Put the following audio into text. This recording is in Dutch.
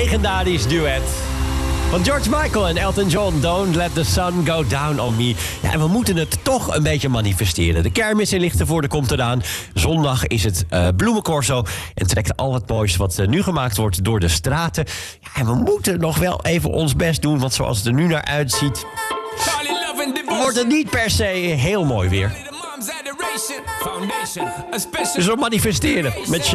legendarisch duet van George Michael en Elton John. Don't let the sun go down on me. Ja, en we moeten het toch een beetje manifesteren. De kermis in Lichtenvoorde komt eraan. Zondag is het bloemencorso. En trekt al het moois wat nu gemaakt wordt door de straten. Ja, en we moeten nog wel even ons best doen. Want zoals het er nu naar uitziet, wordt het niet per se heel mooi weer. Dus we manifesteren met